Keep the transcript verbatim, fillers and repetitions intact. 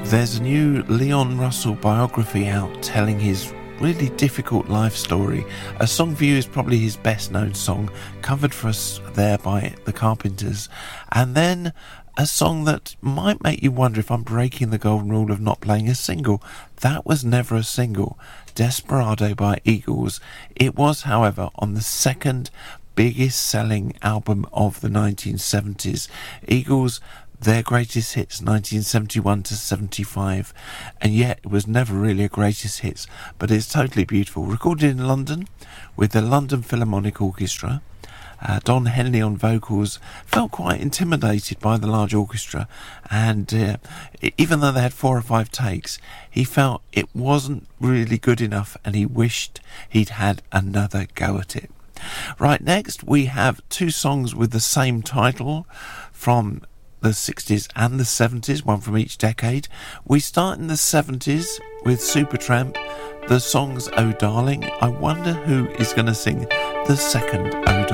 There's a new Leon Russell biography out telling his really difficult life story. A Song for You is probably his best known song, covered for us there by the Carpenters. And then a song that might make you wonder if I'm breaking the golden rule of not playing a single. That was never a single. Desperado by Eagles. It was, however, on the second biggest selling album of the nineteen seventies. Eagles, their greatest hits, nineteen seventy-one to seventy-five, and yet it was never really a greatest hits, but it's totally beautiful. Recorded in London with the London Philharmonic Orchestra. Uh, Don Henley on vocals. Felt quite intimidated by the large orchestra, and uh, even though they had four or five takes, he felt it wasn't really good enough, and he wished he'd had another go at it. Right, next we have two songs with the same title from the sixties and the seventies, one from each decade. We start in the seventies with Supertramp. The song's Oh Darling. I wonder who is going to sing the second Oh Darling.